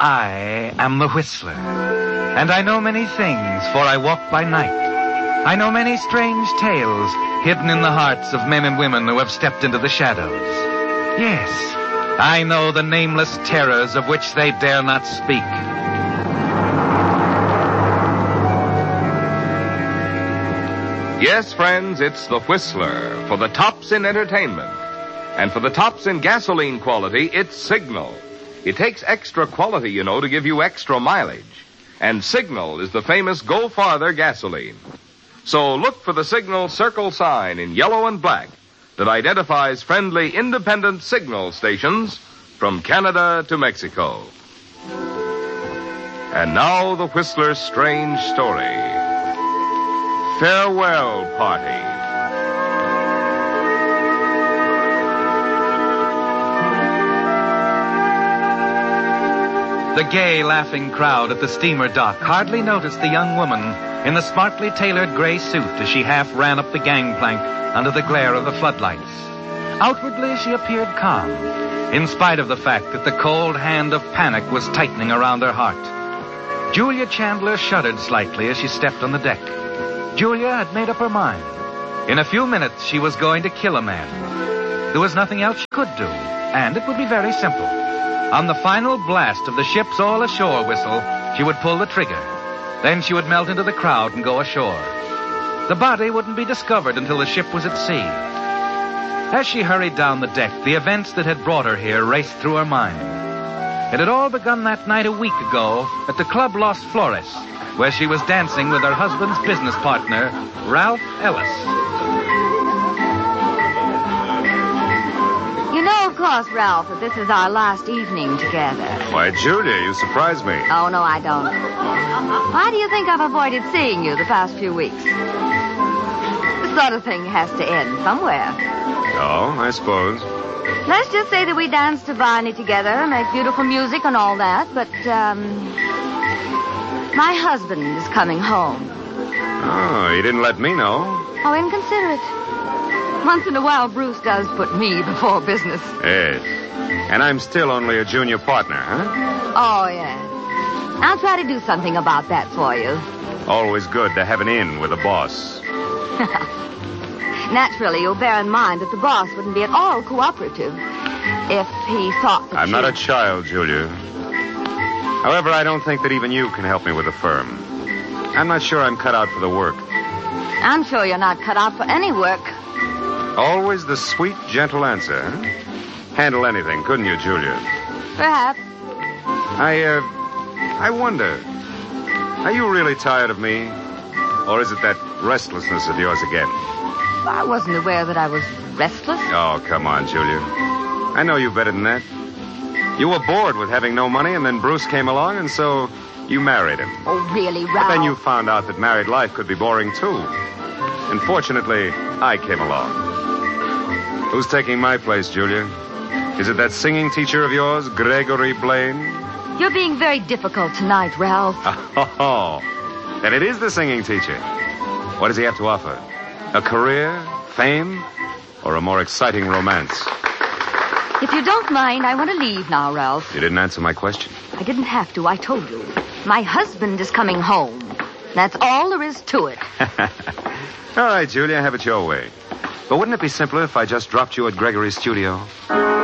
I am the Whistler, and I know many things, for I walk by night. I know many strange tales hidden in the hearts of men and women who have stepped into the shadows. Yes, I know the nameless terrors of which they dare not speak. Yes, friends, it's the Whistler, for the tops in entertainment. And for the tops in gasoline quality, it's Signal. It takes extra quality, you know, to give you extra mileage. And Signal is the famous Go Farther gasoline. So look for the Signal circle sign in yellow and black that identifies friendly independent signal stations from Canada to Mexico. And now the Whistler's strange story. Farewell Party. The gay, laughing crowd at the steamer dock hardly noticed the young woman in the smartly tailored gray suit as she half ran up the gangplank under the glare of the floodlights. Outwardly, she appeared calm, in spite of the fact that the cold hand of panic was tightening around her heart. Julia Chandler shuddered slightly as she stepped on the deck. Julia had made up her mind. In a few minutes, she was going to kill a man. There was nothing else she could do, and it would be very simple. On the final blast of the ship's all-ashore whistle, she would pull the trigger. Then she would melt into the crowd and go ashore. The body wouldn't be discovered until the ship was at sea. As she hurried down the deck, the events that had brought her here raced through her mind. It had all begun that night a week ago at the Club Los Flores, where she was dancing with her husband's business partner, Ralph Ellis. You know, of course, Ralph, that this is our last evening together. Why, Julia, you surprised me. Oh, no, I don't. Why do you think I've avoided seeing you the past few weeks? This sort of thing has to end somewhere. Oh, I suppose. Let's just say that we dance divinely together, make beautiful music and all that, but, my husband is coming home. Oh, he didn't let me know. Oh, inconsiderate. Once in a while, Bruce does put me before business. Yes. And I'm still only a junior partner, huh? Oh, yes. I'll try to do something about that for you. Always good to have an in with a boss. Naturally, you'll bear in mind that the boss wouldn't be at all cooperative if he thought that I'm not a child, Julia. However, I don't think that even you can help me with the firm. I'm not sure I'm cut out for the work. I'm sure you're not cut out for any work. Always the sweet, gentle answer, huh? Handle anything, couldn't you, Julia? Perhaps. I wonder, are you really tired of me? Or is it that restlessness of yours again? I wasn't aware that I was restless. Oh, come on, Julia. I know you better than that. You were bored with having no money, and then Bruce came along, and so you married him. Oh, really, Ralph? But then you found out that married life could be boring, too. And fortunately, I came along. Who's taking my place, Julia? Is it that singing teacher of yours, Gregory Blaine? You're being very difficult tonight, Ralph. Oh, then it is the singing teacher. What does he have to offer? A career, fame, or a more exciting romance? If you don't mind, I want to leave now, Ralph. You didn't answer my question. I didn't have to, I told you. My husband is coming home. That's all there is to it. All right, Julia, have it your way. But wouldn't it be simpler if I just dropped you at Gregory's studio?